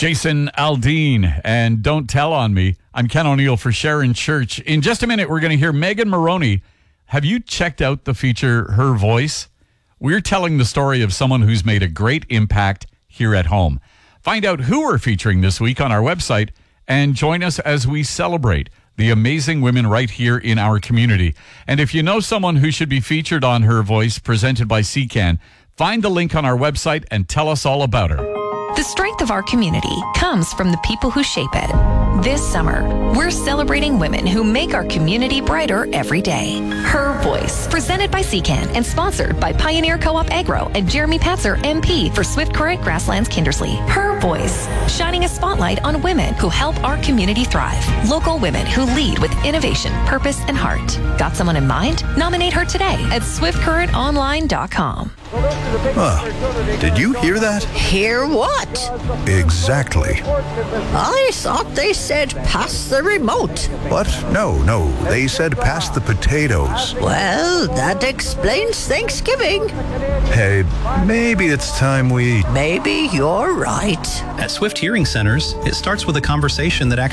Jason Aldean and Don't Tell on Me. I'm Ken O'Neill for Sharon Church. In just a minute, we're going to hear Megan Moroney. Have you checked out the feature Her Voice? We're telling the story of someone who's made a great impact here at home. Find out who we're featuring this week on our website and join us as we celebrate the amazing women right here in our community. And if you know someone who should be featured on Her Voice, presented by CCAN, find the link on our website and tell us all about her. The strength of our community comes from the people who shape it. This summer, we're celebrating women who make our community brighter every day. Her Voice, presented by CCAN and sponsored by Pioneer Co-op Agro and Jeremy Patzer, MP for Swift Current Grasslands Kindersley. Her Voice, shining a spotlight on women who help our community thrive. Local women who lead with innovation, purpose, and heart. Got someone in mind? Nominate her today at swiftcurrentonline.com. Did you hear that? Hear what? Exactly. I thought they said pass the remote. What? No. They said pass the potatoes. Well, that explains Thanksgiving. Hey, maybe it's time we... Maybe you're right. At Swift Hearing Centers, it starts with a conversation that actually